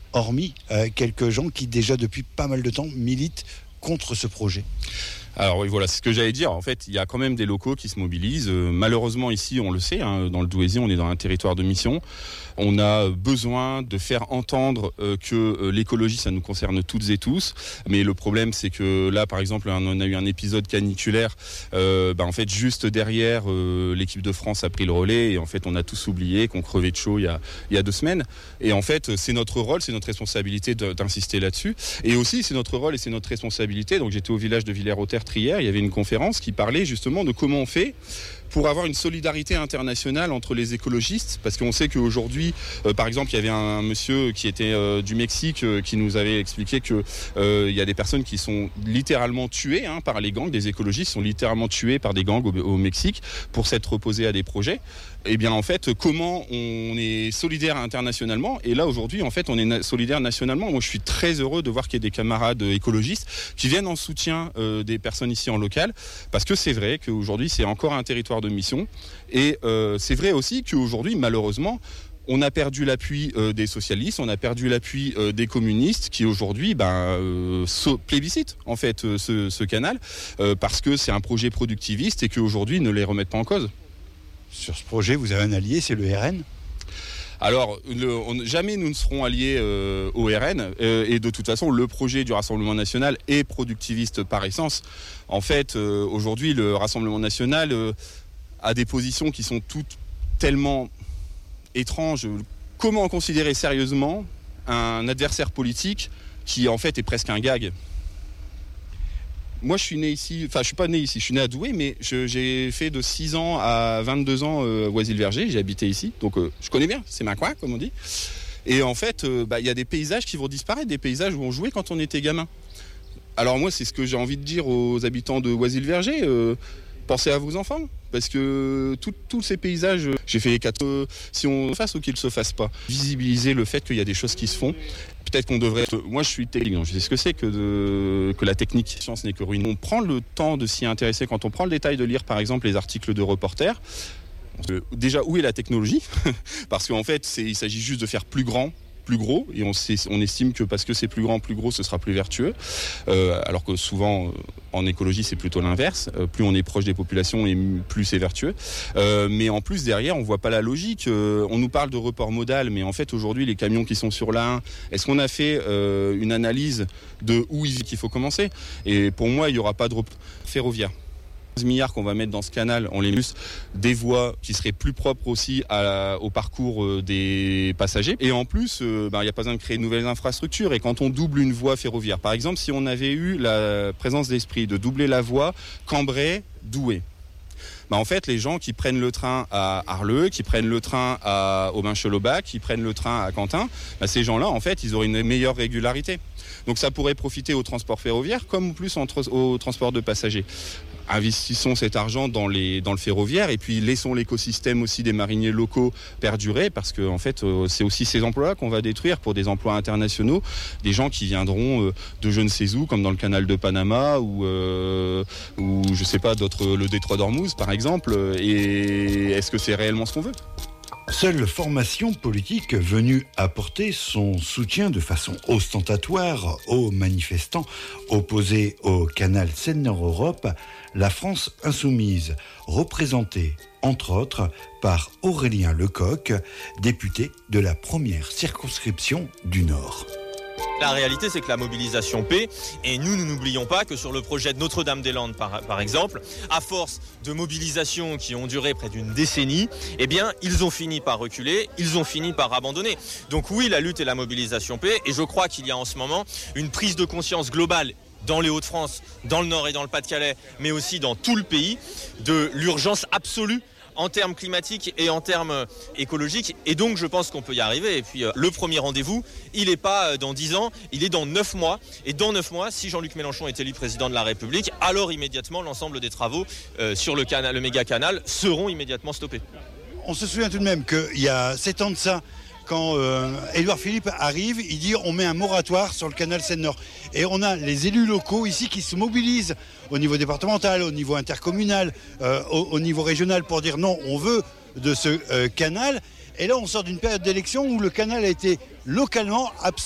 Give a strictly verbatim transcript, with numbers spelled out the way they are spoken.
hormis euh, quelques gens qui déjà depuis pas mal de temps militent contre ce projet? Alors oui, voilà, c'est ce que j'allais dire. En fait, il y a quand même des locaux qui se mobilisent. Euh, malheureusement, ici, on le sait, hein, dans le Douaisis, on est dans un territoire de mission. On a besoin de faire entendre euh, que euh, l'écologie, ça nous concerne toutes et tous. Mais le problème, c'est que là, par exemple, on a eu un épisode caniculaire. Euh, bah, en fait, juste derrière, euh, l'équipe de France a pris le relais. Et en fait, on a tous oublié qu'on crevait de chaud il y a, il y a deux semaines. Et en fait, c'est notre rôle, c'est notre responsabilité de, d'insister là-dessus. Et aussi, c'est notre rôle et c'est notre responsabilité. Donc, j'étais au village de Villers-aux-Terres hier, il y avait une conférence qui parlait justement de comment on fait pour avoir une solidarité internationale entre les écologistes, parce qu'on sait qu'aujourd'hui, euh, par exemple, il y avait un, un monsieur qui était euh, du Mexique euh, qui nous avait expliqué que euh, il y a des personnes qui sont littéralement tuées hein, par les gangs, des écologistes sont littéralement tués par des gangs au, au Mexique pour s'être opposés à des projets. Eh bien, en fait, comment on est solidaire internationalement? Et là, aujourd'hui, en fait, on est na- solidaire nationalement. Moi, je suis très heureux de voir qu'il y a des camarades écologistes qui viennent en soutien euh, des personnes ici en local, parce que c'est vrai qu'aujourd'hui, c'est encore un territoire de mission. Et euh, c'est vrai aussi qu'aujourd'hui, malheureusement, on a perdu l'appui euh, des socialistes, on a perdu l'appui euh, des communistes qui aujourd'hui ben, euh, so- plébiscitent en fait euh, ce, ce canal euh, parce que c'est un projet productiviste et qu'aujourd'hui ne les remettent pas en cause. Sur ce projet, vous avez un allié, c'est le R N? Alors, le, on, jamais nous ne serons alliés euh, au R N euh, et de toute façon, le projet du Rassemblement national est productiviste par essence. En fait, euh, aujourd'hui, le Rassemblement national euh, a des positions qui sont toutes tellement étranges. Comment considérer sérieusement un adversaire politique qui, en fait, est presque un gag ? Moi, je suis né ici, enfin, je suis pas né ici, je suis né à Douai, mais je, j'ai fait de six ans à vingt-deux ans euh, Oisille-Verger, j'ai habité ici, donc euh, je connais bien, c'est ma coin, comme on dit. Et en fait, il euh, bah, y a des paysages qui vont disparaître, des paysages où on jouait quand on était gamin. Alors moi, c'est ce que j'ai envie de dire aux habitants de Oisille-Verger, euh, pensez à vos enfants, parce que tous ces paysages, euh, j'ai fait les quatre, euh, si on fasse ou qu'ils ne se fassent pas, visibiliser le fait qu'il y a des choses qui se font. Peut-être qu'on devrait... Moi, je suis technique, je sais ce que c'est que, de... que la technique. La science n'est que ruine. On prend le temps de s'y intéresser. Quand on prend le détail de lire, par exemple, les articles de reporters, déjà, où est la technologie ? Parce qu'en fait, c'est... il s'agit juste de faire plus grand, plus gros, et on, sait, on estime que parce que c'est plus grand, plus gros, ce sera plus vertueux, euh, alors que souvent euh, en écologie c'est plutôt l'inverse, euh, plus on est proche des populations et plus c'est vertueux, euh, mais en plus derrière on voit pas la logique, euh, on nous parle de report modal, mais en fait aujourd'hui les camions qui sont sur l'A un, est-ce qu'on a fait euh, une analyse de où il faut commencer ? Et pour moi il n'y aura pas de report ferroviaire. Milliards qu'on va mettre dans ce canal, on les plus des voies qui seraient plus propres aussi à, au parcours euh, des passagers. Et en plus, il euh, ben, n'y a pas besoin de créer de nouvelles infrastructures. Et quand on double une voie ferroviaire, par exemple, si on avait eu la présence d'esprit de doubler la voie Cambrai-Douai, ben, en fait, les gens qui prennent le train à Arleux, qui prennent le train à Aubin-Chelobac, qui prennent le train à Quentin, ben, ces gens-là, en fait, ils auraient une meilleure régularité. Donc ça pourrait profiter au transport ferroviaire comme plus en tra- au transport de passagers. Investissons cet argent dans, les, dans le ferroviaire et puis laissons l'écosystème aussi des mariniers locaux perdurer parce que en fait, euh, c'est aussi ces emplois qu'on va détruire pour des emplois internationaux, des gens qui viendront euh, de je ne sais où, comme dans le canal de Panama ou, euh, ou je sais pas, d'autres, le détroit d'Ormuz par exemple. Et est-ce que c'est réellement ce qu'on veut ? Seule formation politique venue apporter son soutien de façon ostentatoire aux manifestants opposés au canal Seine-Nord-Europe, la France insoumise, représentée entre autres par Aurélien Lecoq, député de la première circonscription du Nord. La réalité, c'est que la mobilisation paie, et nous, nous n'oublions pas que sur le projet de Notre-Dame-des-Landes, par, par exemple, à force de mobilisations qui ont duré près d'une décennie, eh bien, ils ont fini par reculer, ils ont fini par abandonner. Donc oui, la lutte et la mobilisation paie, et je crois qu'il y a en ce moment une prise de conscience globale dans les Hauts-de-France, dans le Nord et dans le Pas-de-Calais, mais aussi dans tout le pays, de l'urgence absolue en termes climatiques et en termes écologiques. Et donc, je pense qu'on peut y arriver. Et puis, euh, le premier rendez-vous, il n'est pas euh, dans dix ans, il est dans neuf mois. Et dans neuf mois, si Jean-Luc Mélenchon est élu président de la République, alors immédiatement, l'ensemble des travaux euh, sur le, canal, le méga-canal seront immédiatement stoppés. On se souvient tout de même qu'il y a sept ans de ça, quand euh, Édouard Philippe arrive, il dit on met un moratoire sur le canal Seine-Nord. Et on a les élus locaux ici qui se mobilisent au niveau départemental, au niveau intercommunal, euh, au, au niveau régional pour dire non, on veut de ce euh, canal. Et là, on sort d'une période d'élection où le canal a été localement absent.